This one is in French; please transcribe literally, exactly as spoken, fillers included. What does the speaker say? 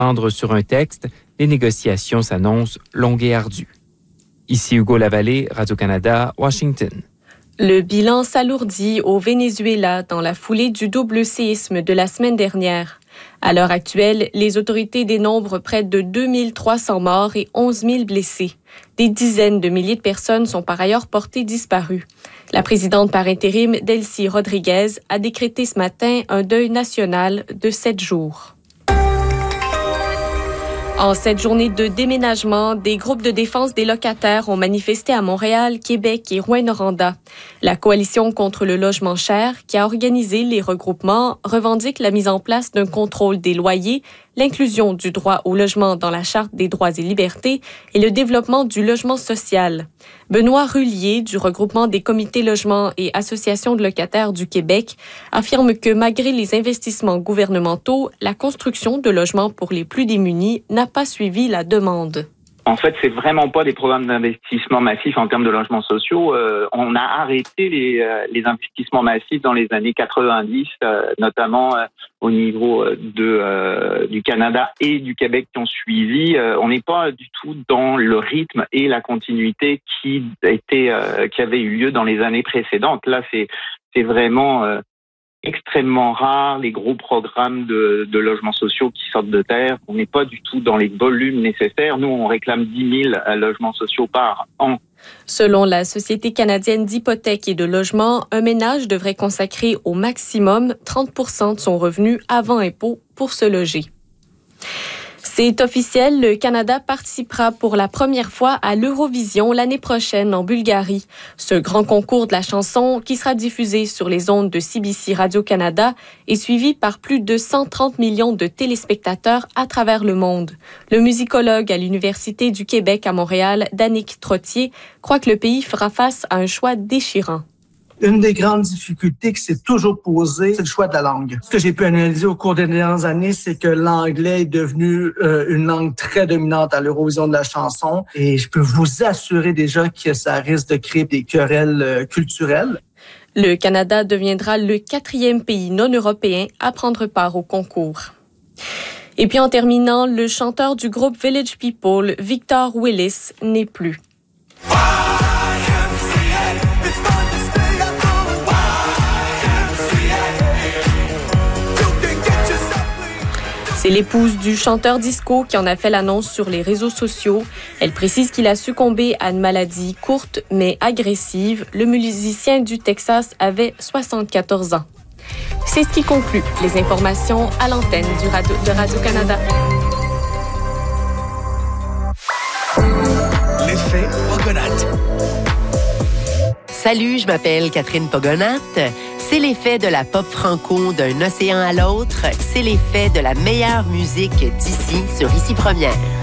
s'entendre sur un texte, les négociations s'annoncent longues et ardues. Ici Hugo Lavallée, Radio-Canada, Washington. Le bilan s'alourdit au Venezuela dans la foulée du double séisme de la semaine dernière. À l'heure actuelle, les autorités dénombrent près de deux mille trois cents morts et onze mille blessés. Des dizaines de milliers de personnes sont par ailleurs portées disparues. La présidente par intérim, Delcy Rodriguez, a décrété ce matin un deuil national de sept jours. En cette journée de déménagement, des groupes de défense des locataires ont manifesté à Montréal, Québec et Rouyn-Noranda. La Coalition contre le logement cher, qui a organisé les regroupements, revendique la mise en place d'un contrôle des loyers, l'inclusion du droit au logement dans la Charte des droits et libertés et le développement du logement social. Benoît Rullier, du regroupement des comités logements et associations de locataires du Québec, affirme que malgré les investissements gouvernementaux, la construction de logements pour les plus démunis n'a pas suivi la demande. En fait, c'est vraiment pas des programmes d'investissement massifs en termes de logements sociaux. Euh, on a arrêté les, euh, les investissements massifs dans les années quatre-vingt-dix, euh, notamment euh, au niveau de, euh, du Canada et du Québec qui ont suivi. Euh, on n'est pas du tout dans le rythme et la continuité qui était, euh, qui avait eu lieu dans les années précédentes. Là, c'est, c'est vraiment euh, extrêmement rare, les gros programmes de, de logements sociaux qui sortent de terre. On n'est pas du tout dans les volumes nécessaires. Nous, on réclame dix mille logements sociaux par an. Selon la Société canadienne d'hypothèques et de logement, un ménage devrait consacrer au maximum trente pour cent de son revenu avant impôt pour se loger. C'est officiel, le Canada participera pour la première fois à l'Eurovision l'année prochaine en Bulgarie. Ce grand concours de la chanson, qui sera diffusé sur les ondes de C B C Radio-Canada, est suivi par plus de cent trente millions de téléspectateurs à travers le monde. Le musicologue à l'Université du Québec à Montréal, Danick Trottier, croit que le pays fera face à un choix déchirant. Une des grandes difficultés qui s'est toujours posée, c'est le choix de la langue. Ce que j'ai pu analyser au cours des dernières années, c'est que l'anglais est devenu euh, une langue très dominante à l'Eurovision de la chanson. Et je peux vous assurer déjà que ça risque de créer des querelles euh, culturelles. Le Canada deviendra le quatrième pays non européen à prendre part au concours. Et puis en terminant, le chanteur du groupe Village People, Victor Willis, n'est plus. C'est l'épouse du chanteur disco qui en a fait l'annonce sur les réseaux sociaux. Elle précise qu'il a succombé à une maladie courte mais agressive. Le musicien du Texas avait soixante-quatorze ans. C'est ce qui conclut les informations à l'antenne du radio, de Radio-Canada. L'effet Pogonatte. Salut, je m'appelle Catherine Pogonatte. C'est l'effet de la pop franco d'un océan à l'autre. C'est l'effet de la meilleure musique d'ici sur Ici Première.